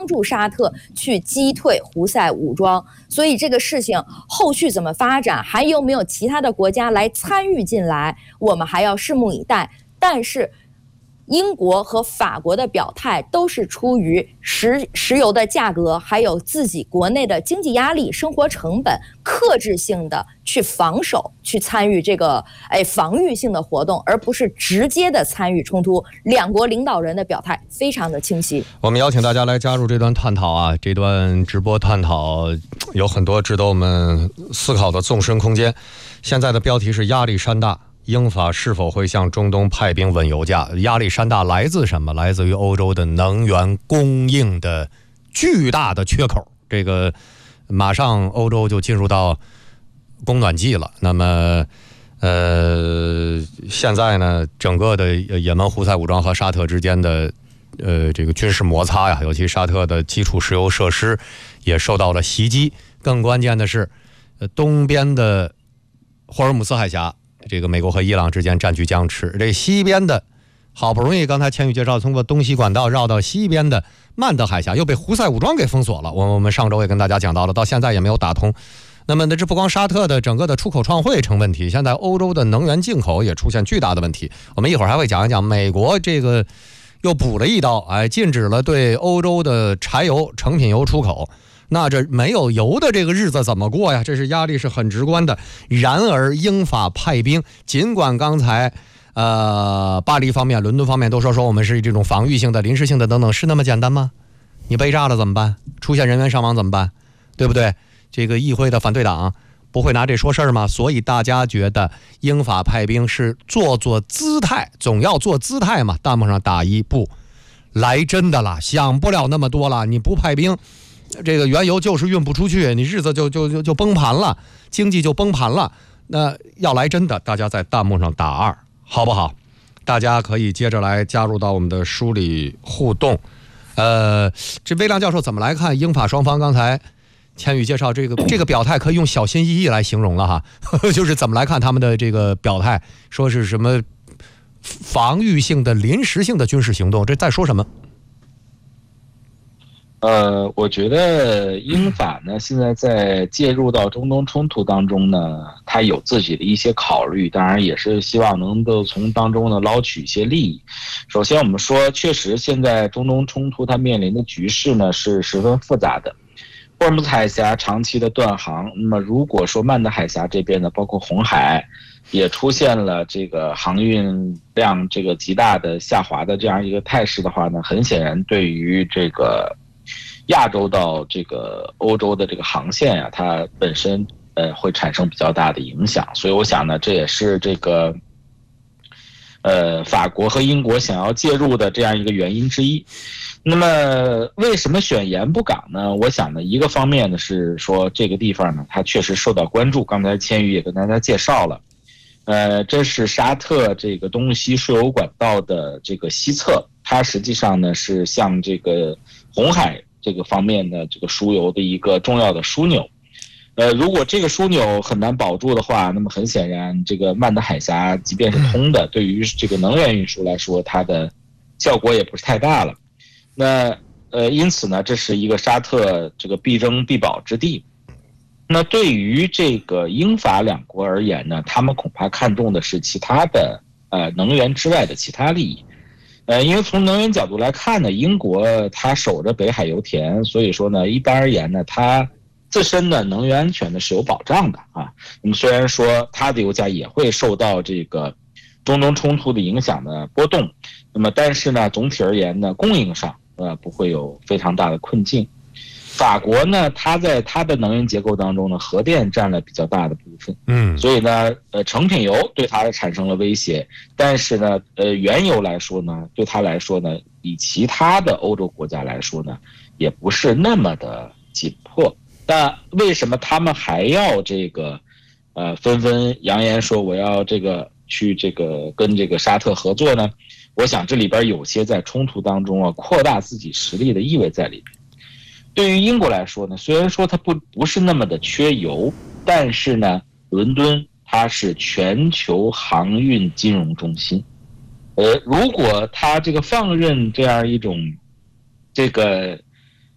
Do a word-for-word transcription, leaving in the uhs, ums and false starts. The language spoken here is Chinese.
助沙特去击退胡塞武装。所以这个事情后续怎么发展，还有没有其他的国家来参与进来，我们还要拭目以待。但是英国和法国的表态都是出于石石油的价格，还有自己国内的经济压力、生活成本，克制性的去防守，去参与这个哎防御性的活动，而不是直接的参与冲突。两国领导人的表态非常的清晰。 我们邀请大家来加入这段探讨啊，这段直播探讨有很多值得我们思考的纵深空间。现在的标题是压力山大。英法是否会向中东派兵稳油价？压力山大来自什么？来自于欧洲的能源供应的巨大的缺口。这个马上欧洲就进入到供暖季了。那么，呃，现在呢，整个的也门胡塞武装和沙特之间的呃这个军事摩擦呀，尤其沙特的基础石油设施也受到了袭击。更关键的是，呃，东边的霍尔姆斯海峡。这个美国和伊朗之间战局僵持，这西边的好不容易刚才千羽介绍通过东西管道绕到西边的曼德海峡又被胡塞武装给封锁了。我们上周也跟大家讲到了，到现在也没有打通。那么这不光沙特的整个的出口创汇成问题，现在欧洲的能源进口也出现巨大的问题。我们一会儿还会讲一讲美国这个又补了一刀，哎，禁止了对欧洲的柴油成品油出口。那这没有油的这个日子怎么过呀？这是压力是很直观的。然而英法派兵，尽管刚才呃巴黎方面、伦敦方面都说说我们是这种防御性的、临时性的等等，是那么简单吗？你被炸了怎么办？出现人员伤亡怎么办？对不对？这个议会的反对党不会拿这说事儿吗？所以大家觉得英法派兵是做做姿态，总要做姿态嘛。弹幕上打一不来真的了，想不了那么多了，你不派兵。这个原油就是运不出去，你日子就就就就崩盘了，经济就崩盘了。那要来真的，大家在弹幕上打二，好不好？大家可以接着来加入到我们的梳理互动。呃，这微亮教授怎么来看英法双方刚才千羽介绍这个这个表态，可以用小心翼翼来形容了哈，就是怎么来看他们的这个表态，说是什么防御性的、临时性的军事行动，这在说什么？ 呃，我觉得英法呢，现在在介入到中东冲突当中呢，它有自己的一些考虑，当然也是希望能够从当中呢捞取一些利益。首先，我们说，确实现在中东冲突它面临的局势呢是十分复杂的。霍尔木兹海峡长期的断航，那么如果说曼德海峡这边呢，包括红海，也出现了这个航运量这个极大的下滑的这样一个态势的话呢，很显然对于这个亚洲到这个欧洲的这个航线呀、啊，它本身呃会产生比较大的影响，所以我想呢，这也是这个呃法国和英国想要介入的这样一个原因之一。那么为什么选盐布港呢？我想呢，一个方面呢是说这个地方呢，它确实受到关注，刚才千羽也跟大家介绍了，呃，这是沙特这个东西输油管道的这个西侧，它实际上呢是向这个红海这个方面的这个输油的一个重要的枢纽，呃，如果这个枢纽很难保住的话，那么很显然，这个曼德海峡即便是通的，对于这个能源运输来说，它的效果也不是太大了。那呃，因此呢，这是一个沙特这个必争必保之地。那对于这个英法两国而言呢，他们恐怕看重的是其他的呃能源之外的其他利益。呃，因为从能源角度来看呢，英国它守着北海油田，所以说呢，一般而言呢，它自身的能源安全呢是有保障的啊。那么虽然说它的油价也会受到这个中东冲突的影响的波动，那么但是呢，总体而言呢，供应上呃不会有非常大的困境。法国呢，它在它的能源结构当中呢，核电占了比较大的部分，嗯，所以呢，呃，成品油对它产生了威胁，但是呢，呃，原油来说呢，对它来说呢，比其他的欧洲国家来说呢，也不是那么的紧迫。那为什么他们还要这个，呃，纷纷扬言说我要这个去这个跟这个沙特合作呢？我想这里边有些在冲突当中啊，扩大自己实力的意味在里边。对于英国来说呢，虽然说它不不是那么的缺油，但是呢，伦敦它是全球航运金融中心，呃，如果它这个放任这样一种这个